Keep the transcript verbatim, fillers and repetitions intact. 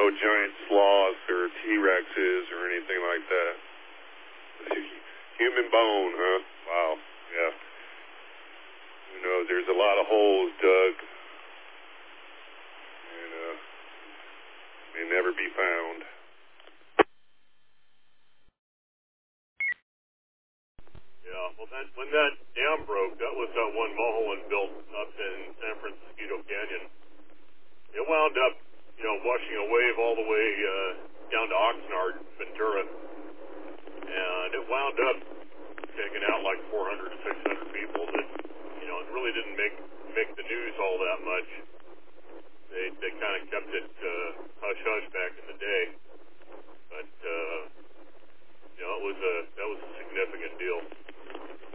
no giant sloths or T-Rexes or anything like that. Human bone, huh? Wow, yeah. Who knows? There's a lot of holes dug, and uh, may never be found. Yeah, well, that, when that dam broke, that was that one Mulholland built up in San Francisco Canyon. It wound up, you know, washing a wave all the way uh, down to Oxnard, Ventura, and it wound up taking out like four hundred to six hundred people. That, you know, it really didn't make make the news all that much. They they kind of kept it uh, hush hush back in the day, but uh, you know, it was a that was a significant deal.